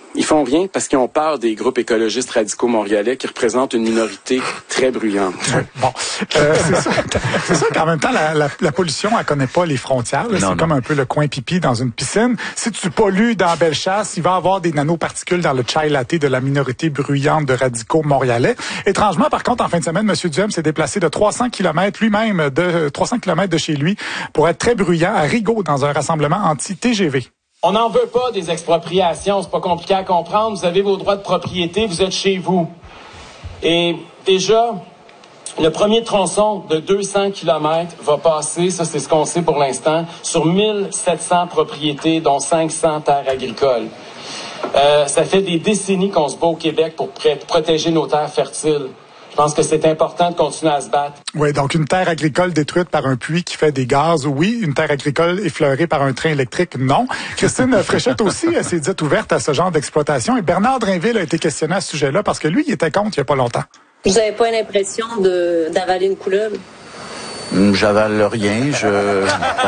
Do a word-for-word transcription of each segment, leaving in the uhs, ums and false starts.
Ils font rien parce qu'ils ont peur des groupes écologistes radicaux montréalais qui représentent une minorité très bruyante. Bon, euh, c'est ça, c'est ça qu'en même temps, la, la, la pollution, elle connaît pas les frontières. Là. C'est non. Comme un peu le coin pipi dans une piscine. Si tu pollues dans Bellechasse, il va y avoir des nanoparticules dans le chai latte de la minorité bruyante de radicaux montréalais. Étrangement, par contre, en fin de semaine, M. Duhem s'est déplacé de trois cents kilomètres lui-même, de trois cents kilomètres de chez lui, pour être très bruyant à Rigaud dans un rassemblement anti-T G V. On n'en veut pas des expropriations, c'est pas compliqué à comprendre. Vous avez vos droits de propriété, vous êtes chez vous. Et déjà, le premier tronçon de deux cents kilomètres va passer, ça c'est ce qu'on sait pour l'instant, sur mille sept cents propriétés, dont cinq cents terres agricoles. Euh, ça fait des décennies qu'on se bat au Québec pour pr- protéger nos terres fertiles. Je pense que c'est important de continuer à se battre. Oui, donc une terre agricole détruite par un puits qui fait des gaz, oui. Une terre agricole effleurée par un train électrique, non. Christine Fréchette aussi s'est dite ouverte à ce genre d'exploitation. Et Bernard Drinville a été questionné à ce sujet-là parce que lui, il était contre il n'y a pas longtemps. Vous n'avez pas l'impression de, d'avaler une couleuvre? J'avale rien. Je...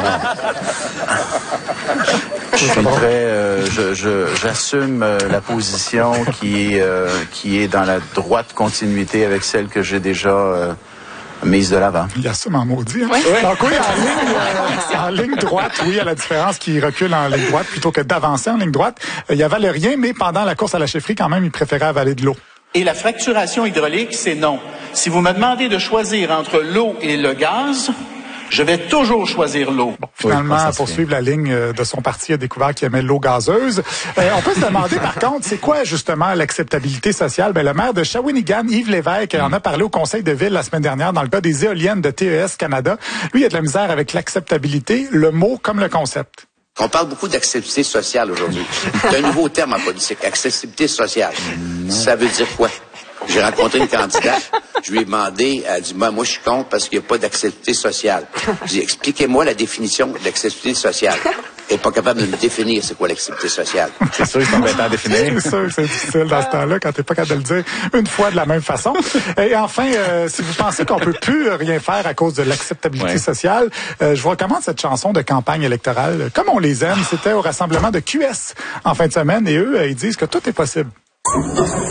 Je suis très, euh, je, je, j'assume euh, la position qui est, euh, qui est dans la droite continuité avec celle que j'ai déjà euh, mise de l'avant. Il assume en maudit. Hein? Oui. Donc oui, en ligne, euh, en ligne droite, oui, à la différence qu'il recule en ligne droite plutôt que d'avancer en ligne droite. Euh, il avale rien, mais pendant la course à la chefferie, quand même, il préférait avaler de l'eau. Et la fracturation hydraulique, c'est non. Si vous me demandez de choisir entre l'eau et le gaz, je vais toujours choisir l'eau. Bon, finalement, oui, pour suivre la ligne de son parti, il a découvert qu'il aimait l'eau gazeuse. Euh, on peut se demander, par contre, c'est quoi justement l'acceptabilité sociale? Ben, le maire de Shawinigan, Yves Lévesque, en a parlé au conseil de ville la semaine dernière dans le cas des éoliennes de T E S Canada. Lui, il a de la misère avec l'acceptabilité, le mot comme le concept. On parle beaucoup d'accessibilité sociale aujourd'hui. C'est un nouveau terme en politique, accessibilité sociale. Ça veut dire quoi? J'ai rencontré une candidate, je lui ai demandé, elle a dit, moi, moi je suis contre parce qu'il n'y a pas d'accessibilité sociale. Je lui ai dit, expliquez-moi la définition de l'accessibilité sociale. Elle n'est pas capable de me définir c'est quoi l'accessibilité sociale. C'est sûr que c'est embêtant à définir. C'est sûr que c'est difficile dans ce temps-là quand tu n'es pas capable de le dire une fois de la même façon. Et enfin, euh, si vous pensez qu'on peut plus rien faire à cause de l'acceptabilité ouais. sociale, euh, je vous recommande cette chanson de campagne électorale. Comme on les aime, c'était au rassemblement de Q S en fin de semaine et eux, ils disent que tout est possible.